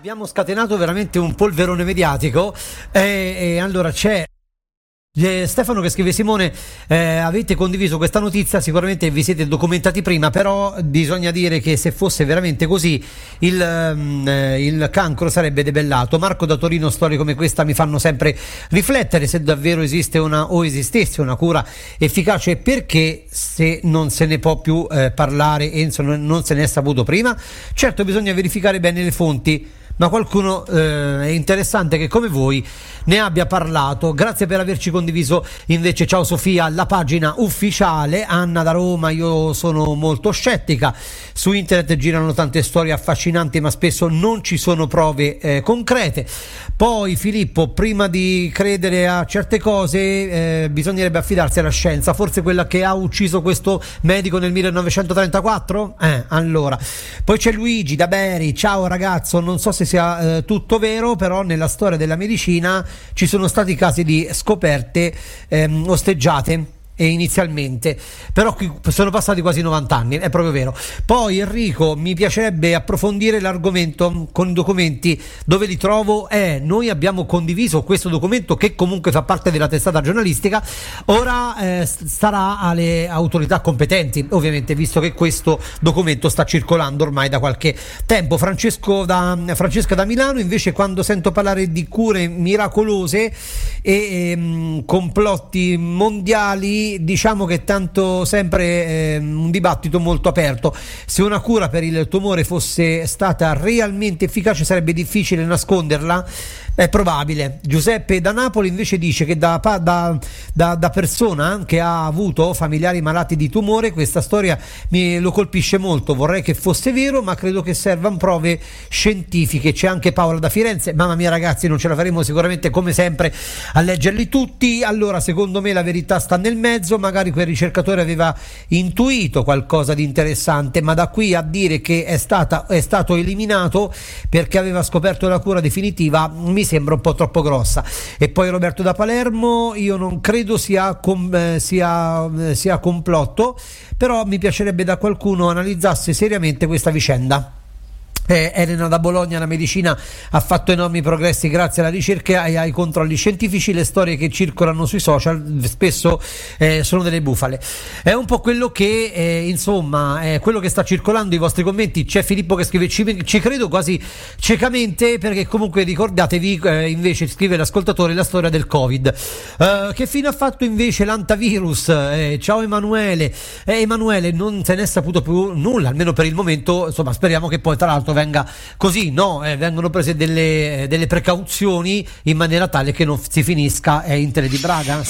Abbiamo scatenato veramente un polverone mediatico e allora c'è Stefano che scrive: Simone, avete condiviso questa notizia, sicuramente vi siete documentati prima, però bisogna dire che se fosse veramente così il cancro sarebbe debellato. Marco da Torino, storie come questa mi fanno sempre riflettere se davvero esiste esistesse una cura efficace, perché se non se ne può più parlare e non se ne è saputo prima. Certo, bisogna verificare bene le fonti, ma qualcuno è interessante che come voi ne abbia parlato. Grazie per averci condiviso invece, ciao Sofia, la pagina ufficiale. Anna da Roma: io sono molto scettica, su internet girano tante storie affascinanti ma spesso non ci sono prove concrete. Poi Filippo: prima di credere a certe cose bisognerebbe affidarsi alla scienza, forse quella che ha ucciso questo medico nel 1934? Allora. Poi c'è Luigi da Beri: ciao ragazzo, non so se sia tutto vero, però nella storia della medicina ci sono stati casi di scoperte osteggiate inizialmente, però qui sono passati quasi 90 anni, è proprio vero. Poi Enrico: mi piacerebbe approfondire l'argomento con i documenti, dove li trovo? Noi abbiamo condiviso questo documento che comunque fa parte della testata giornalistica, ora starà alle autorità competenti ovviamente, visto che questo documento sta circolando ormai da qualche tempo. Francesca da Milano invece: quando sento parlare di cure miracolose e complotti mondiali, diciamo che tanto sempre un dibattito molto aperto. Se una cura per il tumore fosse stata realmente efficace sarebbe difficile nasconderla? È probabile. Giuseppe da Napoli invece dice che da persona che ha avuto familiari malati di tumore questa storia lo colpisce molto, vorrei che fosse vero ma credo che servano prove scientifiche. C'è anche Paola da Firenze: mamma mia ragazzi, non ce la faremo sicuramente come sempre a leggerli tutti. Allora, secondo me la verità sta nel mezzo, magari quel ricercatore aveva intuito qualcosa di interessante, ma da qui a dire che è stato eliminato perché aveva scoperto la cura definitiva mi sembra un po' troppo grossa. E poi Roberto da Palermo: io non credo sia complotto, però mi piacerebbe da qualcuno analizzasse seriamente questa vicenda. Elena da Bologna: la medicina ha fatto enormi progressi grazie alla ricerca e ai controlli scientifici, le storie che circolano sui social spesso sono delle bufale. È un po' quello che insomma quello che sta circolando, i vostri commenti. C'è Filippo che scrive: ci credo quasi ciecamente, perché comunque ricordatevi, invece scrive l'ascoltatore, la storia del Covid. Che fine ha fatto invece l'antivirus? Ciao Emanuele. Emanuele, non se ne è saputo più nulla, almeno per il momento, insomma speriamo che poi tra l'altro venga così, vengono prese delle precauzioni in maniera tale che non si finisca in Tele di Braga.